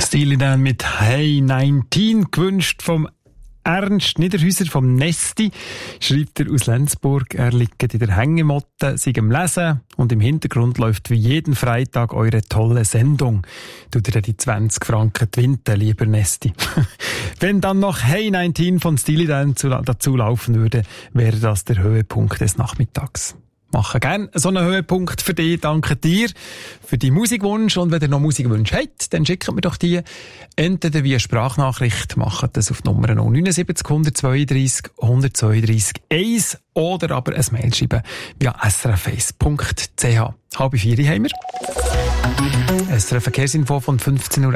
Steely Dan mit Hey 19, gewünscht vom Ernst Niederhäuser vom Nesti, schreibt er aus Lenzburg. Er liegt in der Hängematte, sei am Lesen und im Hintergrund läuft wie jeden Freitag eure tolle Sendung. Tut ihr die 20 Franken twinten, lieber Nesti. Wenn dann noch Hey 19 von Steely Dan dazu laufen würde, wäre das der Höhepunkt des Nachmittags. Mache gerne so einen Höhepunkt für dich. Danke dir für die Musikwunsch. Und wenn ihr noch Musikwünsche habt, dann schickt mir doch die entweder via Sprachnachricht, macht das auf die Nummer 079 132 132 1 oder aber ein Mail schreiben via srf1.ch. 3:30 haben wir. SRF Verkehrsinfo von 15.01 Uhr.